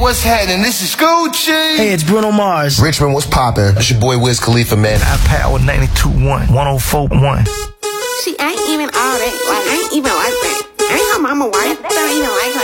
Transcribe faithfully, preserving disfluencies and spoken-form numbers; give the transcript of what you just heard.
what's happening? This is Gucci. Hey, it's Bruno Mars. Richmond, what's poppin'? It's your boy Wiz Khalifa, man. I power ninety-two point one, one oh four point one. See, I ain't even all that. Like, I ain't even like that. I ain't her mama wife. I don't even like her.